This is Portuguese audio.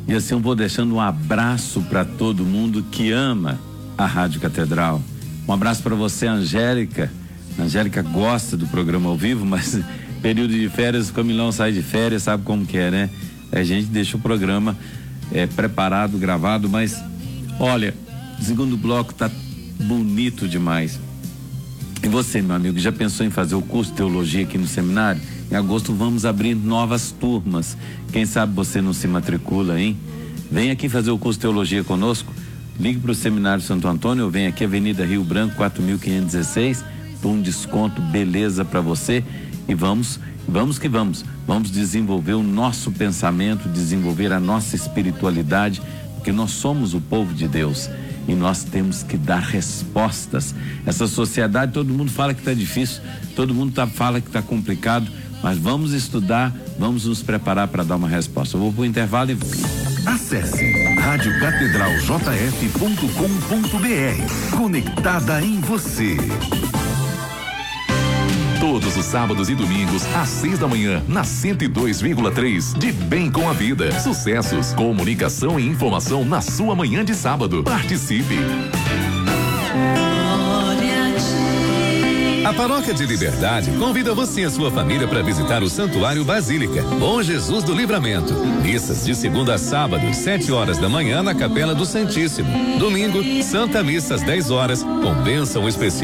E assim eu vou deixando um abraço para todo mundo que ama a Rádio Catedral. Um abraço para você, Angélica. A Angélica gosta do programa ao vivo, mas período de férias, o Camilão sai de férias, sabe como que é, né? A gente deixa o programa preparado, gravado, mas olha, o segundo bloco tá bonito demais. E você, meu amigo, já pensou em fazer o curso de teologia aqui no seminário? Em agosto vamos abrir novas turmas. Quem sabe você não se matricula, hein? Vem aqui fazer o curso de teologia conosco. Ligue para o Seminário Santo Antônio, ou vem aqui, Avenida Rio Branco, 4516, por um desconto, beleza para você. E vamos que vamos. Vamos desenvolver o nosso pensamento, desenvolver a nossa espiritualidade, porque nós somos o povo de Deus. E nós temos que dar respostas. Essa sociedade, todo mundo fala que está difícil, todo mundo fala que está complicado, mas vamos estudar, vamos nos preparar para dar uma resposta. Eu vou para o intervalo e volto. Acesse radiocatedraljf.com.br. Conectada em você. Todos os sábados e domingos, às 6 da manhã, na 102,3, de Bem com a Vida. Sucessos, comunicação e informação na sua manhã de sábado. Participe! A Paróquia de Liberdade convida você e a sua família para visitar o Santuário Basílica Bom Jesus do Livramento. Missas de segunda a sábado, 7 horas da manhã, na Capela do Santíssimo. Domingo, Santa Missa às 10 horas, com bênção especial